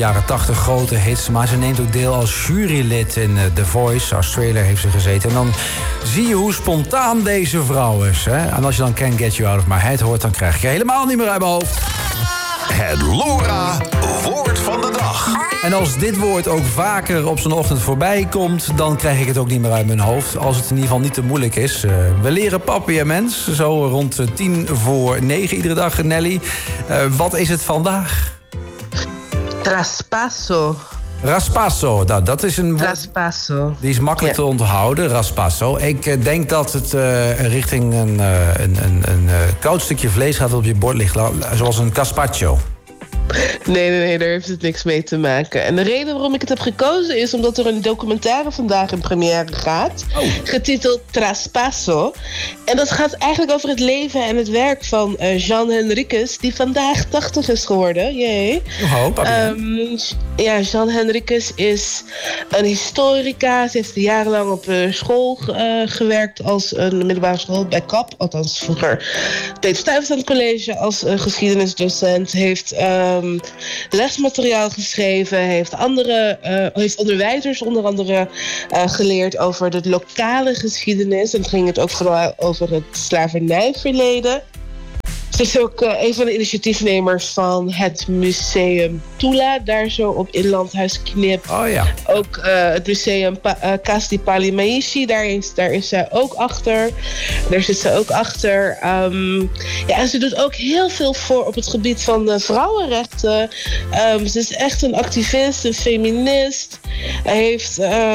jaren 80 grote hits. Maar ze neemt ook deel als jurylid in The Voice. Australia heeft ze gezeten. En dan zie je hoe spontaan deze vrouw is. Hè? En als je dan Can't Get You Out of My Head hoort, dan krijg je helemaal niet meer uit mijn hoofd. Het LoRa-woord van de dag. En als dit woord ook vaker op zo'n ochtend voorbij komt, dan krijg ik het ook niet meer uit mijn hoofd. Als het in ieder geval niet te moeilijk is. We leren papi en mens, zo rond 8:50 iedere dag, Nelly. Wat is het vandaag? Traspasso. Raspasso, nou, dat is een woord. Traspasso. Die is makkelijk te onthouden, raspasso. Ik denk dat het richting een koud stukje vlees gaat dat op je bord ligt. Zoals een gazpacho. Nee, daar heeft het niks mee te maken. En de reden waarom ik het heb gekozen is omdat er een documentaire vandaag in première gaat. Getiteld Traspasso. En dat gaat eigenlijk over het leven en het werk van Jan Henriques, die vandaag 80 is geworden. Jee. Jan Henriques is een historica. Ze heeft jarenlang op school gewerkt als een middelbare school bij KAP. Althans, vroeger Peter Stuyvesant College als geschiedenisdocent. Heeft lesmateriaal geschreven. Heeft onderwijzers onder andere geleerd over de lokale geschiedenis. En het ging het ook vooral over het slavernijverleden. Ze is ook een van de initiatiefnemers van het museum Tula, daar zo op Inlandhuis Knip. Oh ja. Ook het museum Casa di Palimaishi, daar is zij ook achter. Daar zit ze ook achter. En ze doet ook heel veel voor op het gebied van vrouwenrechten. Ze is echt een activist, een feminist. Hij heeft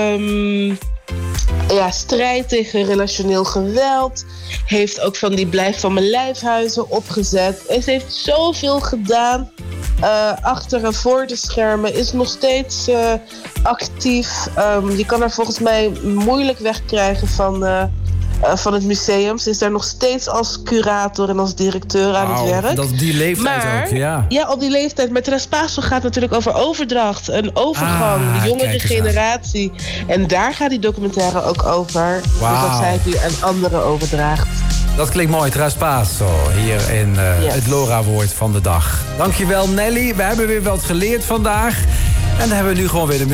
strijd tegen relationeel geweld. Heeft ook van die blijf van mijn lijfhuizen opgezet. Ze heeft zoveel gedaan achter en voor de schermen. Is nog steeds actief. Je kan haar volgens mij moeilijk wegkrijgen van het museum. Ze is daar nog steeds als curator en als directeur aan het werk. Dat die leeftijd ook, ja. Ja, op die leeftijd. Maar Traspasso gaat natuurlijk over overdracht. Een overgang, de jongere generatie. En daar gaat die documentaire ook over. Wow. Dus dat zij het nu aan anderen overdraagt. Dat klinkt mooi, Traspasso, hier in het LoRa-woord van de dag. Dankjewel, Nelly. We hebben weer wat geleerd vandaag. En dan hebben we nu gewoon weer de